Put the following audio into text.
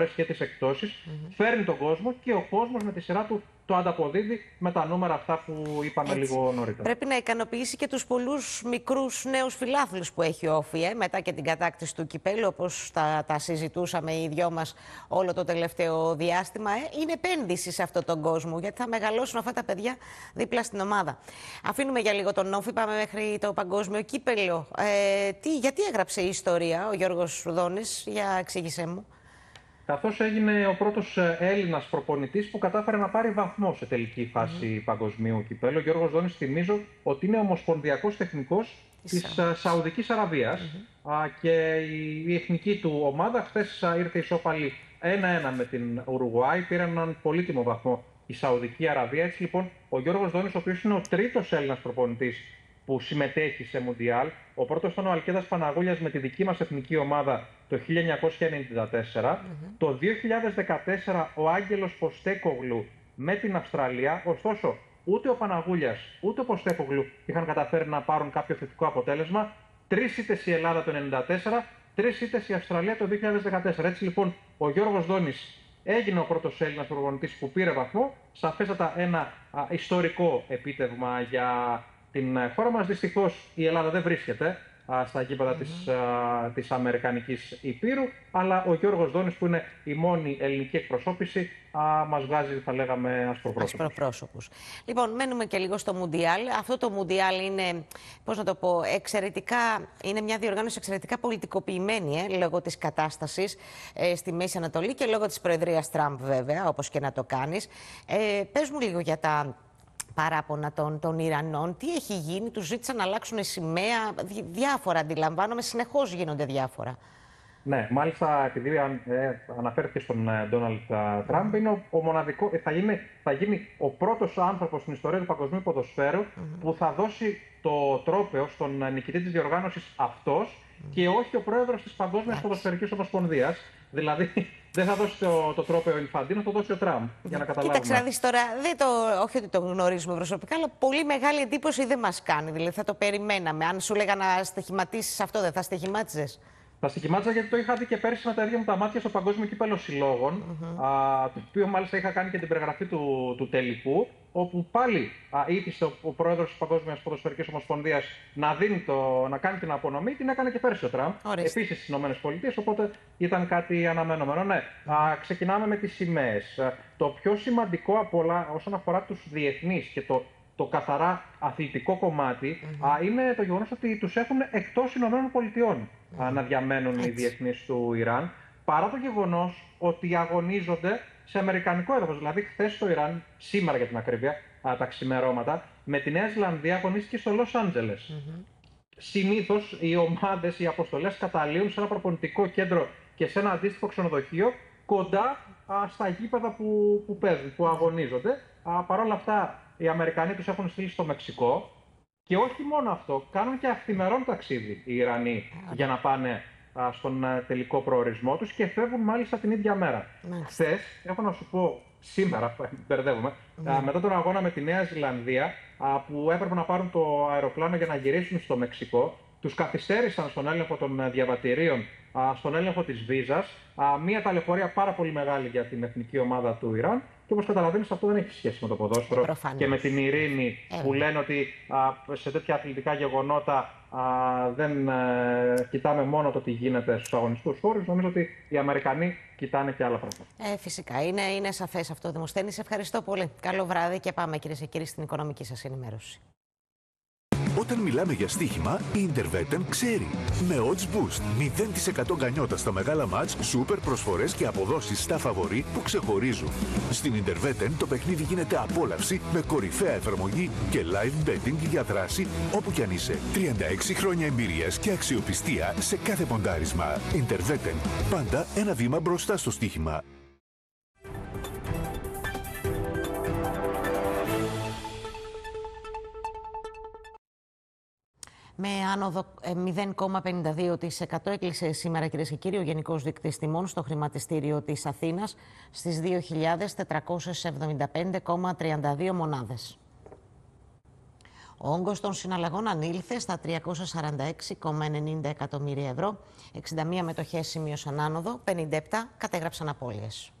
προσφορές και τις εκπτώσεις, φέρνει τον κόσμο και ο κόσμος με τη σειρά του το ανταποδίδει με τα νούμερα αυτά που είπαμε λίγο νωρίτερα. Πρέπει να ικανοποιήσει και τους πολλούς μικρούς νέους φιλάθλους που έχει ο Όφη, μετά και την κατάκτηση του κυπέλλου, όπως τα συζητούσαμε οι δυο μας όλο το τελευταίο διάστημα. Είναι επένδυση σε αυτόν τον κόσμο, γιατί θα μεγαλώσουν αυτά τα παιδιά δίπλα στην ομάδα. Αφήνουμε για λίγο τον Όφη, πάμε μέχρι το παγκόσμιο κύπελλο. Γιατί έγραψε η ιστορία ο Γιώργος Δόνης, για εξήγησέ μου. Καθώς έγινε ο πρώτος Έλληνας προπονητής που κατάφερε να πάρει βαθμό σε τελική φάση παγκοσμίου κυπέλλου. Ο Γιώργος Δόνης, θυμίζω ότι είναι ομοσπονδιακός τεχνικός της Σαουδικής Αραβίας και η εθνική του ομάδα χθες ήρθε ισόπαλη 1-1 με την Ουρουγουάη. Πήρε έναν πολύτιμο βαθμό η Σαουδική Αραβία. Έτσι λοιπόν ο Γιώργος Δόνης, ο οποίος είναι ο τρίτος Έλληνας προπονητής που συμμετέχει σε Μουντιάλ. Ο πρώτος ήταν ο Αλκέδας Παναγούλιας με τη δική μας εθνική ομάδα το 1994. Το 2014 ο Άγγελος Ποστέκογλου με την Αυστραλία. Ωστόσο, ούτε ο Παναγούλιας ούτε ο Ποστέκογλου είχαν καταφέρει να πάρουν κάποιο θετικό αποτέλεσμα. 3 ήττες η Ελλάδα το 1994, 3 ήττες η Αυστραλία το 2014. Έτσι λοιπόν ο Γιώργος Δόνης έγινε ο πρώτος Έλληνας προπονητής που πήρε βαθμό. Σαφέστατα ένα ιστορικό επίτευγμα για την χώρα μας. Δυστυχώς η Ελλάδα δεν βρίσκεται στα γήπεδα της Αμερικανικής Υπήρου, αλλά ο Γιώργος Δόνης, που είναι η μόνη ελληνική εκπροσώπηση, μας βγάζει, θα λέγαμε, ασπροπρόσωπους. Λοιπόν, μένουμε και λίγο στο Μουντιάλ. Αυτό το Μουντιάλ είναι, πώς να το πω, είναι μια διοργάνωση εξαιρετικά πολιτικοποιημένη, λόγω της κατάστασης στη Μέση Ανατολή και λόγω της προεδρίας Τραμπ, βέβαια, όπως και να το κάνεις. Πες μου λίγο για τα παράπονα των Ιρανών. Τι έχει γίνει, τους ζήτησαν να αλλάξουν σημαία, διάφορα αντιλαμβάνομαι, συνεχώς γίνονται διάφορα. Ναι, μάλιστα, επειδή αναφέρθηκε στον Ντόναλντ Τραμπ, είναι ο μοναδικό, θα γίνει ο πρώτος άνθρωπος στην ιστορία του παγκοσμίου ποδοσφαίρου που θα δώσει το τρόπαιο στον νικητή της διοργάνωσης αυτός και όχι ο πρόεδρος της Παγκόσμιας Ποδοσφαιρικής Ομοσπονδίας. Δηλαδή, δεν θα δώσει το τρόπαιο ο Ινφαντίνο, θα δώσει ο Τραμπ. Για να καταλάβουμε. Κοίταξε να δεις τώρα, όχι ότι το γνωρίζουμε προσωπικά, αλλά πολύ μεγάλη εντύπωση δεν μας κάνει. Δηλαδή, θα το περιμέναμε. Αν σου λέγα να στοιχηματίσεις αυτό, δεν θα στοιχημάτιζες? Θα στοιχημάτιζα, γιατί το είχα δει και πέρυσι με τα ίδια μου τα μάτια στο Παγκόσμιο Κύπελλο Συλλόγων, το οποίο μάλιστα είχα κάνει και την περιγραφή του τελικού, όπου πάλι ήθισε ο πρόεδρος της Παγκόσμιας Ποδοσφαιρικής Ομοσπονδίας να κάνει την απονομή. Την έκανε και πέρυσι ο Τραμπ, επίσης στις ΗΠΑ, οπότε ήταν κάτι αναμενόμενο. Ναι, ξεκινάμε με τις σημαίες. Το πιο σημαντικό από όλα όσον αφορά τους διεθνείς και το καθαρά αθλητικό κομμάτι είναι το γεγονός ότι τους έχουν εκτός ΗΠΑ να διαμένουν οι διεθνείς του Ιράν, παρά το γεγονός ότι αγωνίζονται σε αμερικανικό έδαφος. Δηλαδή, χθες στο Ιράν, σήμερα για την ακρίβεια, τα ξημερώματα, με τη Νέα Ζηλανδία αγωνίστηκε στο Λος Άντζελες. Συνήθως οι ομάδες, οι αποστολές καταλύουν σε ένα προπονητικό κέντρο και σε ένα αντίστοιχο ξενοδοχείο κοντά στα γήπεδα που παίζουν, που αγωνίζονται. Παρ' όλα αυτά, οι Αμερικανοί τους έχουν στείλει στο Μεξικό και όχι μόνο αυτό, κάνουν και αυθημερών ταξίδι οι Ιρανοί για να πάνε στον τελικό προορισμό τους και φεύγουν μάλιστα την ίδια μέρα. Χθες, έχω να σου πω σήμερα, μπερδεύομαι, μετά τον αγώνα με τη Νέα Ζηλανδία, που έπρεπε να πάρουν το αεροπλάνο για να γυρίσουν στο Μεξικό, τους καθυστέρησαν στον έλεγχο των διαβατηρίων, στον έλεγχο της βίζας, μια ταλαιπωρία πάρα πολύ μεγάλη για την εθνική ομάδα του Ιράν. Και όπως καταλαβαίνεις, αυτό δεν έχει σχέση με το ποδόσφαιρο και με την ειρήνη που λένε ότι σε τέτοια αθλητικά γεγονότα δεν κοιτάμε μόνο το τι γίνεται στους αγωνιστικούς χώρους. Νομίζω ότι οι Αμερικανοί κοιτάνε και άλλα πράγματα. Φυσικά. Είναι σαφές αυτό, Δημοσθένη. Σε ευχαριστώ πολύ. Καλό βράδυ και πάμε, κυρίες και κύριοι, στην οικονομική σας ενημέρωση. Όταν μιλάμε για στοίχημα, η Intervetten ξέρει. Με Odds Boost, 0% γκανιότα στα μεγάλα μάτς, σούπερ προσφορές και αποδόσεις στα φαβορί που ξεχωρίζουν. Στην Intervetten το παιχνίδι γίνεται απόλαυση με κορυφαία εφαρμογή και live betting για δράση όπου κι αν είσαι. 36 χρόνια εμπειρίας και αξιοπιστία σε κάθε ποντάρισμα. Intervetten, πάντα ένα βήμα μπροστά στο στοίχημα. Με άνοδο 0,52% έκλεισε σήμερα, κυρίες και κύριοι, ο Γενικός Δείκτης Τιμών στο χρηματιστήριο της Αθήνας στις 2.475,32 μονάδες. Ο όγκος των συναλλαγών ανήλθε στα 346,90 εκατομμύρια ευρώ. 61 μετοχές σημείωσαν άνοδο, 57 κατέγραψαν απώλειες.